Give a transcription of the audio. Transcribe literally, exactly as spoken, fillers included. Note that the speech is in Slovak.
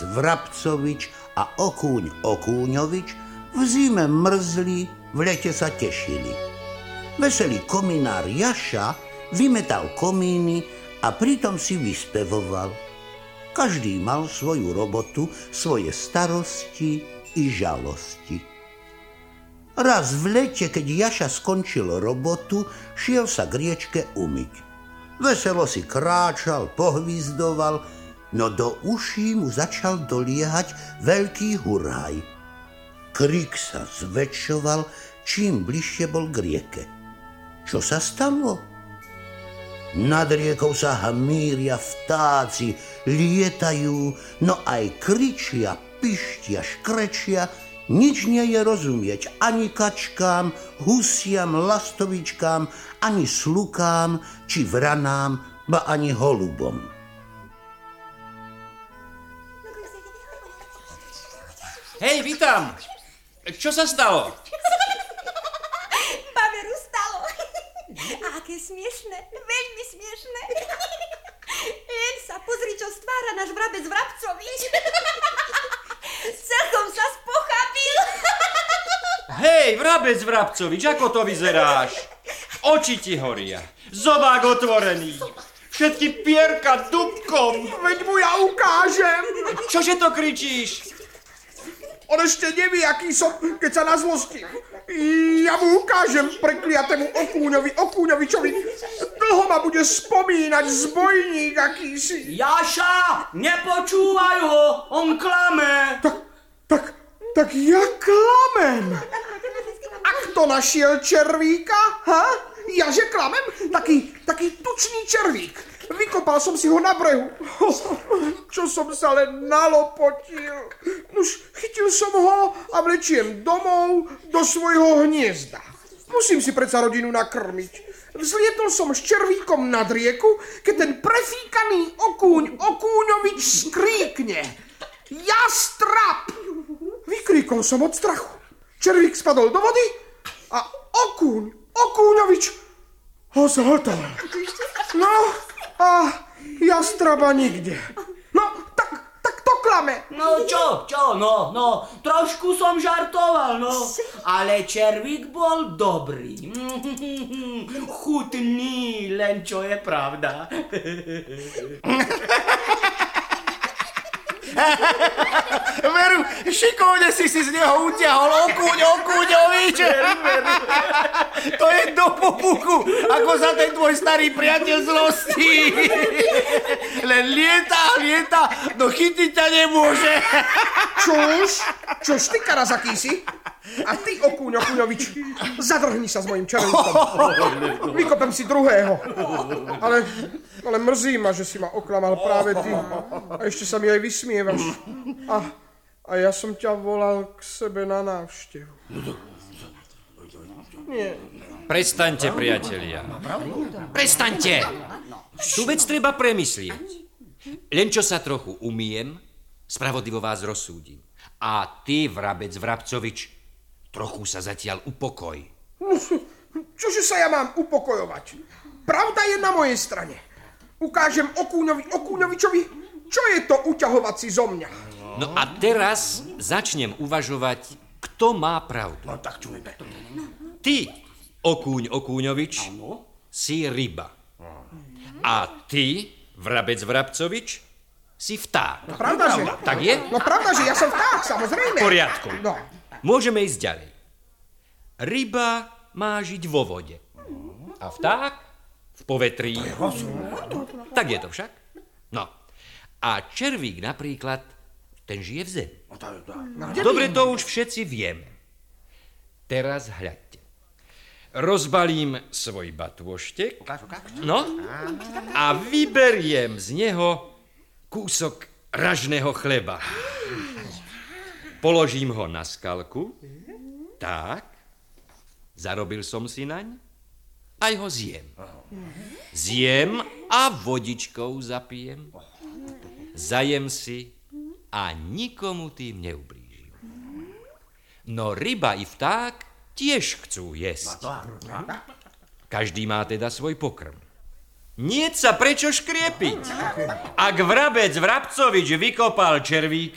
Vrabcovič a Okúň Okúňovič v zime mrzli, v lete sa tešili. Veselý kominár Jaša vymetal komíny a pritom si vyspevoval. Každý mal svoju robotu, svoje starosti i žalosti. Raz v lete, keď Jaša skončil robotu, šiel sa k riečke umyť. Veselo si kráčal, pohvizdoval, no do uší mu začal doliehať veľký huraj. Krik sa zväčšoval, čím bližšie bol k rieke. Čo sa stalo? Nad riekou sa hmíria vtáci, lietajú, no aj kričia, pištia, škrečia, nič nie je rozumieť ani kačkám, husiam, lastovičkám, ani slukám, či vranám, ba ani holubom. Hej, vítam! Čo sa stalo? Paveru stalo. A aké smiešné, veľmi smiešné. Len sa pozri, čo stvára náš vrabec Vrabcovič. Celkom sa spochábil. Hej, vrabec Vrabcovič, ako to vyzeráš? Oči ti horia, zobák otvorený, všetky pierka dubkom. Veď mu ja ukážem. Čože to kričíš? On ešte nevie, aký som, keď sa nazlostím. Ja mu ukážem prekliatému Okúňovi Okúňovičovi. Dlho ma bude spomínať zbojník akýsi. Jaša, nepočúvaj ho, on klame. Tak, tak, tak ja klamem. A kto našiel červíka? Ha? Ja že klamem? Taký, taký tučný červík. Vykopal som si ho na brehu. Čo som sa len nalopotil. Už chytil som ho a vlečiem domov do svojho hniezda. Musím si predsa rodinu nakrmiť. Vzlietol som s červíkom nad rieku, keď ten prefíkaný Okúň Okúňovič skríkne. Jastrap! Vykríkol som od strachu. Červík spadol do vody a Okúň Okúňovič ho zhltal. No... A jastraba nikde. No, tak, tak to klame. No čo, čo, no, no, trošku som žartoval, no. Ale červík bol dobrý. Chutný, len čo je pravda. Veru, šikovne si si z neho utiahol Okúň Okúňovič. To je do popuku, ako sa ten tvoj starý priateľ zlostí. Len lieta, lieta, no chytiť ťa nemôže. Čož? Čož ty karaz akýsi? A ty, Okúň Okúňovič, zadrhni sa s mojim červíkom. Vykopem si druhého. Ale, ale mrzí ma, že si ma oklamal práve ty. A ešte sa mi aj vysmievaš. A, a ja som ťa volal k sebe na návštevu. Nie. Prestaňte, priatelia. Prestaňte! Tú vec treba premyslieť. Len čo sa trochu umiem, spravodlivo vás rozsúdim. A ty, vrabec Vrabcovič, trochu sa zatiaľ upokoj. Čože sa ja mám upokojovať? Pravda je na mojej strane. Ukážem Okúňovi Okúňovičovi, čo je to uťahovací zo mňa. No a teraz začnem uvažovať, kto má pravdu. No tak čujme. Ty, Okúň Okúňovič, si ryba. A ty, vrabec Vrabcovič, si vták. No pravda, že? Tak je? No pravda, že ja som vták, samozrejme. V poriadku. No. Môžeme ísť ďalej. Ryba má žiť vo vode. A vták v povetrí. Tak je to však? No. A červík napríklad, ten žije v zemi. Dobre, to už všetci vieme. Teraz hľadte. Rozbalím svoj batôštek. No. A vyberiem z neho kúsok ražného chleba. Položím ho na skalku. Tak. Zarobil som si naň. Aj ho zjem. Zjem a vodičkou zapijem. Zajem si a nikomu tým neublížim. No ryba i vták tiež chcú jesť. Každý má teda svoj pokrm. Niet sa prečo škriepiť. Ak vrabec Vrabcovič vykopal červíka,